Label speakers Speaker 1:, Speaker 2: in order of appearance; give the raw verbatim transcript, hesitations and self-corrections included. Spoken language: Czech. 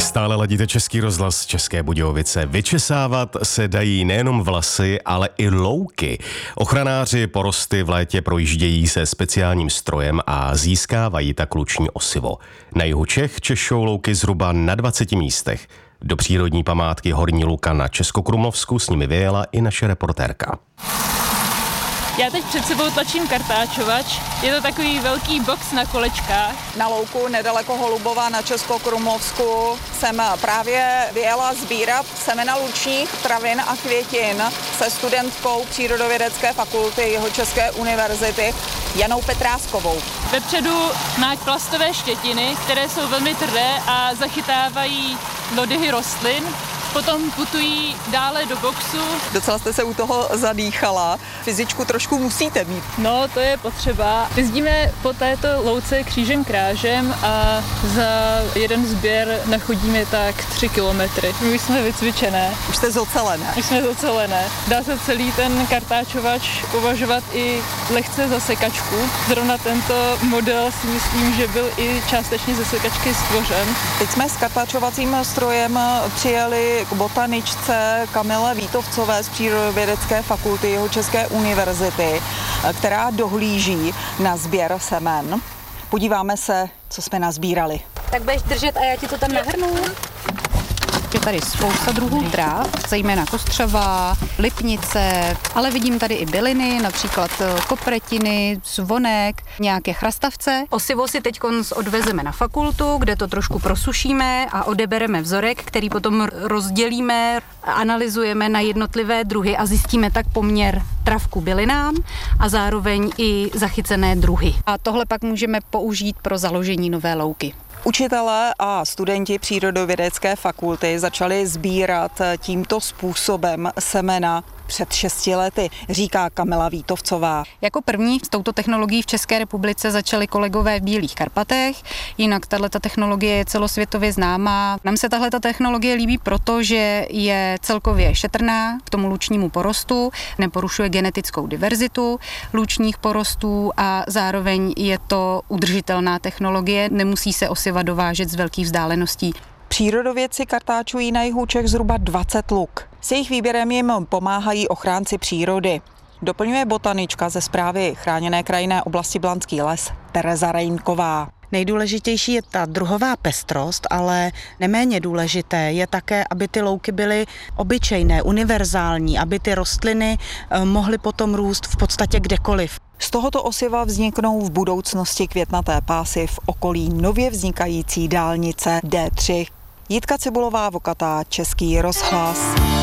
Speaker 1: Stále ladíte Český rozhlas České Budějovice. Vyčesávat se dají nejenom vlasy, ale i louky. Ochranáři porosty v létě projíždějí se speciálním strojem a získávají tak luční osivo. Na jihu Čech češou louky zhruba na dvaceti místech. Do přírodní památky Horní Luka na Českokrumlovsku s nimi vyjela i naše reportérka.
Speaker 2: Já teď před sebou tlačím kartáčovač. Je to takový velký box na kolečkách.
Speaker 3: Na louku nedaleko Holubova na Českokrumlovsku jsem právě vyjela sbírat semena lučních travin a květin se studentkou Přírodovědecké fakulty Jihočeské univerzity Janou Petráskovou.
Speaker 2: Vepředu má plastové štětiny, které jsou velmi tvrdé a zachytávají lodyhy rostlin. Potom putují dále do boxu.
Speaker 3: Docela jste se u toho zadýchala. Fyzičku trošku musíte mít.
Speaker 2: No, to je potřeba. Jezdíme po této louce křížem krážem a za jeden sběr nachodíme tak tři kilometry. My už jsme vycvičené.
Speaker 3: Už jste zocelené.
Speaker 2: Už jsme zocelené. Dá se celý ten kartáčovač považovat i lehce za sekačku. Zrovna tento model si myslím, že byl i částečně ze sekačky stvořen.
Speaker 3: Teď jsme s kartáčovacím strojem přijeli k botaničce Kamile Vítovcové z Přírodovědecké fakulty Jihočeské univerzity, která dohlíží na sběr semen. Podíváme se, co jsme nazbírali.
Speaker 4: Tak budeš držet a já ti to tam nahrnu. Je tady spousta druhů tráv, zejména kostřava, lipnice, ale vidím tady i byliny, například kopretiny, zvonek, nějaké chrastavce. Osivo si teď odvezeme na fakultu, kde to trošku prosušíme a odebereme vzorek, který potom rozdělíme, analyzujeme na jednotlivé druhy a zjistíme tak poměr trav k bylinám a zároveň i zachycené druhy. A tohle pak můžeme použít pro založení nové louky.
Speaker 3: Učitelé a studenti Přírodovědecké fakulty začali sbírat tímto způsobem semena před šesti lety, říká Kamila Vítovcová.
Speaker 4: Jako první s touto technologií v České republice začali kolegové v Bílých Karpatech, jinak tato technologie je celosvětově známá. Nám se tahle technologie líbí proto, že je celkově šetrná k tomu lučnímu porostu, neporušuje genetickou diverzitu lučních porostů a zároveň je to udržitelná technologie, nemusí se osiva dovážet z velkých vzdáleností.
Speaker 3: Přírodovědci kartáčují na jihu Čech zhruba dvacet luk. S jejich výběrem jim pomáhají ochránci přírody. Doplňuje botanička ze správy Chráněné krajinné oblasti Blanský les Tereza Rejnková.
Speaker 5: Nejdůležitější je ta druhová pestrost, ale neméně důležité je také, aby ty louky byly obyčejné, univerzální, aby ty rostliny mohly potom růst v podstatě kdekoliv.
Speaker 3: Z tohoto osiva vzniknou v budoucnosti květnaté pásy v okolí nově vznikající dálnice D tři. Jitka Cibulová Vokatá, Český rozhlas.